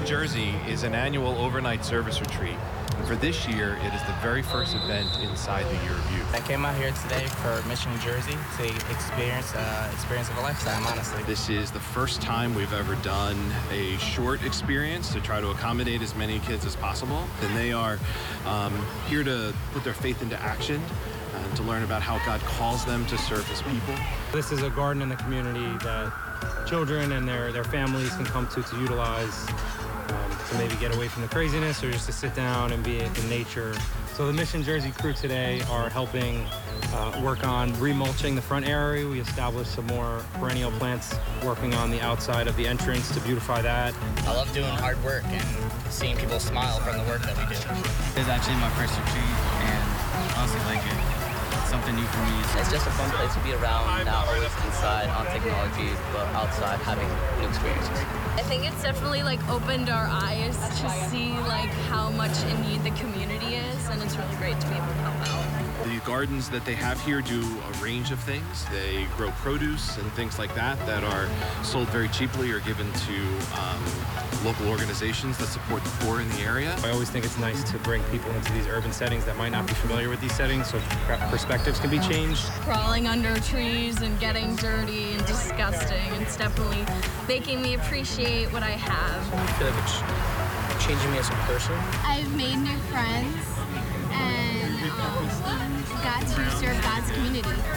Jersey is an annual overnight service retreat. And for this year, it is the very first event inside the Year of Youth. I came out here today for Mission Jersey to experience of a lifetime, honestly. This is the first time we've ever done a short experience to try to accommodate as many kids as possible. And they are here to put their faith into action, to learn about how God calls them to serve His people. This is a garden in the community that children and their families can come to utilize to maybe get away from the craziness or just to sit down and be in nature. So the Mission Jersey crew today are helping work on remulching the front area. We established some more perennial plants, working on the outside of the entrance to beautify that. I love doing hard work and seeing people smile from the work that we do. It's actually my first retreat, and I honestly like it. It's something new for me. It's just a fun place to be around, not always inside on technology, but outside having new experiences. I think it's definitely opened our eyes to see how much in need the community is, and it's really great to be able to help out. The gardens that they have here do a range of things. They grow produce and things like that are sold very cheaply or given to local organizations that support the poor in the area. I always think it's nice to bring people into these urban settings that might not be familiar with these settings, so perspectives can be changed. Crawling under trees and getting dirty and disgusting, it's definitely making me appreciate what I have. I feel like it's changing me as a person. I've made new friends and got to serve God's community.